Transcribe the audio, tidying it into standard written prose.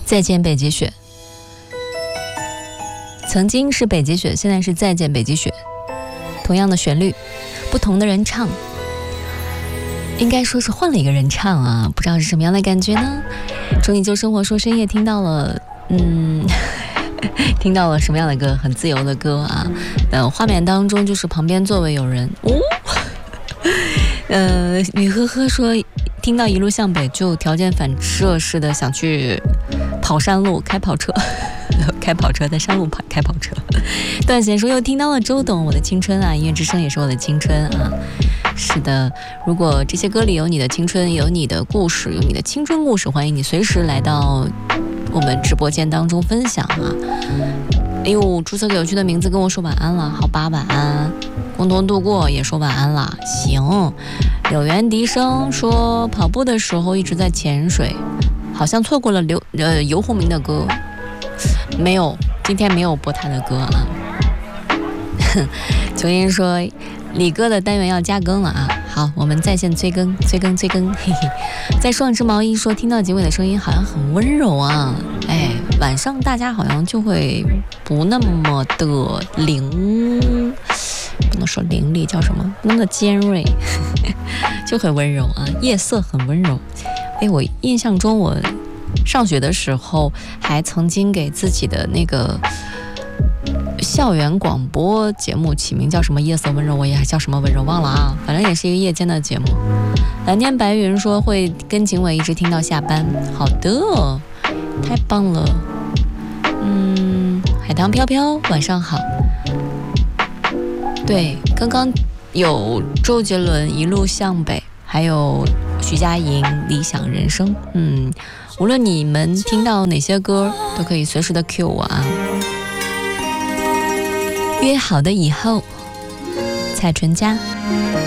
再见北极雪，曾经是北极雪，现在是再见北极雪，同样的旋律，不同的人唱，应该说是换了一个人唱啊，不知道是什么样的感觉呢？中医就生活说深夜听到了听到了什么样的歌？很自由的歌啊。画面当中就是旁边座位有人雨呵呵说听到一路向北就条件反射似的想去跑山路开跑车在山路开跑车。段贤说又听到了周董我的青春啊，音乐之声也是我的青春啊。是的，如果这些歌里有你的青春，有你的故事，有你的青春故事，欢迎你随时来到我们直播间当中分享啊。哎呦，注册个有趣的名字跟我说晚安了，好吧，晚安。共同度过也说晚安了，行。柳原笛声说跑步的时候一直在潜水，好像错过了游鸿明的歌，没有，今天没有播他的歌啊。琼英说李哥的单元要加更了啊，好，我们在线催更，嘿嘿。在双只毛衣说听到结尾的声音好像很温柔啊，哎，晚上大家好像就会不那么的不能说凌厉，叫什么？不那么的尖锐，就很温柔啊，夜色很温柔。哎，我印象中我上学的时候还曾经给自己的那个校园广播节目起名叫什么夜色温柔，我也叫什么温柔忘了啊，反正也是一个夜间的节目。蓝天白云说会跟警卫一直听到下班，好的，太棒了。海棠飘飘晚上好。对，刚刚有周杰伦一路向北，还有徐佳莹理想人生。无论你们听到哪些歌都可以随时的 Q 我啊。约好的以后，蔡淳佳。